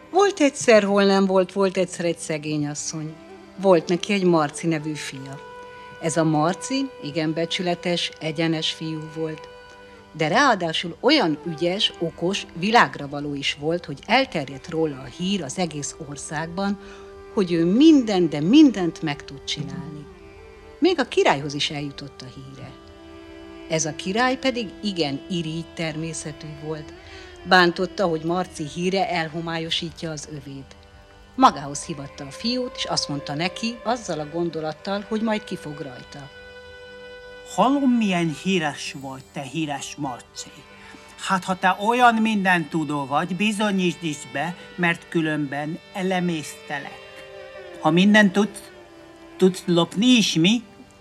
Volt egyszer, hol nem volt, volt egyszer egy szegény asszony. Volt neki egy Marci nevű fia. Ez a Marci igen becsületes, egyenes fiú volt. De ráadásul olyan ügyes, okos, világra való is volt, hogy elterjedt róla a hír az egész országban, hogy ő minden, de mindent meg tud csinálni. Még a királyhoz is eljutott a híre. Ez a király pedig igen irigy természetű volt. Bántotta, hogy Marci híre elhomályosítja az övét. Magához hívatta a fiút, és azt mondta neki, azzal a gondolattal, hogy majd kifog rajta. Hallom, milyen híres vagy, te híres Marci. Hát, ha te olyan mindentudó vagy, bizonyítsd is be, mert különben elemésztelek. Ha mindent tudsz lopni is, mi?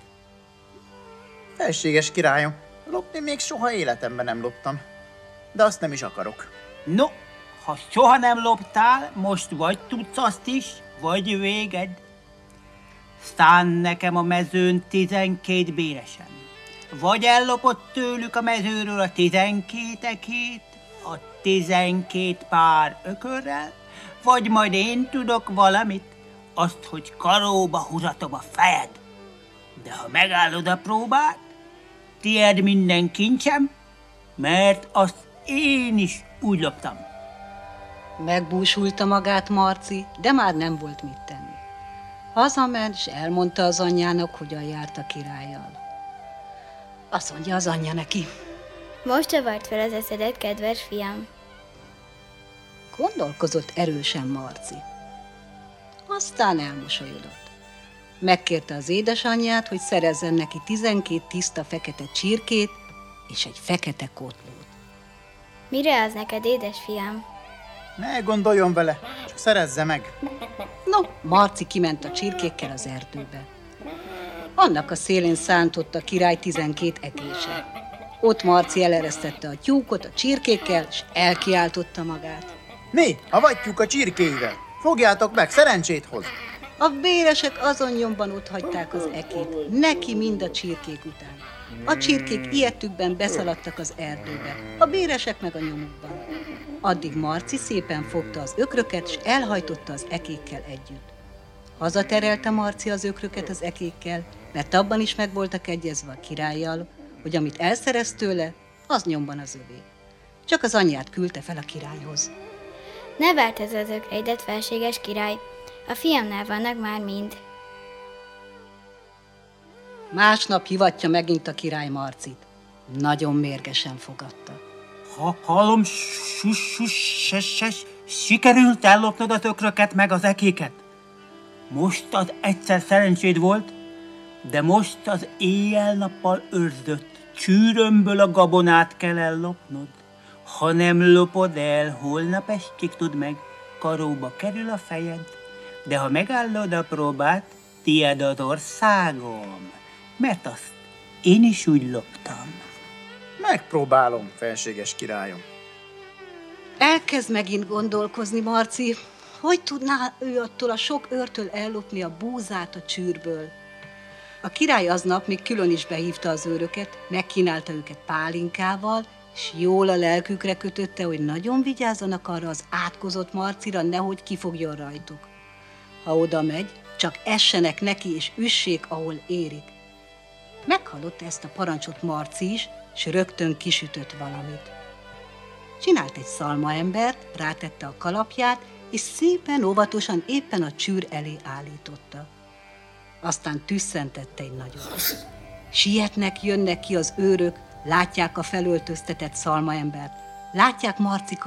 Felséges királyom, lopni még soha életemben nem loptam, de azt nem is akarok. No, ha soha nem loptál, most vagy tudsz azt is, vagy véged. Szán nekem a mezőn 12 béresen. Vagy ellopott tőlük a mezőről a 12 ekét, a 12 pár ökörrel, vagy majd én tudok valamit, azt, hogy karóba húzatom a fejed. De ha megállod a próbát, tied minden kincsem, mert azt én is úgy loptam. Megbúsulta magát Marci, de már nem volt mit tenni. Hazament, és elmondta az anyjának, hogyan járt a királlyal. Azt mondja az anyja neki. Most csavart fel az eszedet, kedves fiam. Gondolkozott erősen Marci. Aztán elmosolyodott. Megkérte az édesanyját, hogy szerezzen neki 12 tiszta fekete csirkét és egy fekete kotlót. Mire az neked, édes fiam? Ne gondoljon vele, csak szerezze meg. No, Marci kiment a csirkékkel az erdőbe. Annak a szélén szántott a király 12 ekése. Ott Marci eleresztette a tyúkot a csirkékkel, és elkiáltotta magát. Mi? Avattyúk a csirkéivel. Fogjátok meg, szerencsét hoz. A béresek azon nyomban otthagyták az ekét, neki mind a csirkék után. A csirkék ilyetükben beszaladtak az erdőbe, a béresek meg a nyomukban. Addig Marci szépen fogta az ökröket, és elhajtotta az ekékkel együtt. Hazaterelte Marci az ökröket az ekékkel, mert abban is meg voltak egyezve a királlyal, hogy amit elszerez tőle, az nyomban az övé. Csak az anyját küldte fel a királyhoz. Ne várt ez az ökreidet, felséges király, a fiamnál vannak már mind. Másnap hivatja megint a király Marcit. Nagyon mérgesen fogadta. Hallom, sikerült ellopnod az ökröket meg az ekéket? Most az egyszer szerencséd volt, de most az éjjel-nappal őrzött csűrömből a gabonát kell ellopnod. Ha nem lopod el, holnap estig tudd meg, karóba kerül a fejed, de ha megállod a próbát, tied az országom, mert azt én is úgy loptam. Megpróbálom, felséges királyom. Elkezd megint gondolkozni Marci, hogy tudná ő attól a sok őrtől ellopni a búzát a csűrből. A király aznap még külön is behívta az őröket, megkínálta őket pálinkával, és jól a lelkükre kötötte, hogy nagyon vigyázzanak arra az átkozott Marcira, nehogy kifogjon rajtuk. Ha oda megy, csak essenek neki és üssék, ahol érik. Meghallotta ezt a parancsot Marci is, és rögtön kisütött valamit. Csinált egy szalmaembert, rátette a kalapját, és szépen óvatosan éppen a csűr elé állította. Aztán tüsszentette egy nagyot. Sietnek, jönnek ki az őrök, látják a felöltöztetett szalmaembert, látják Marci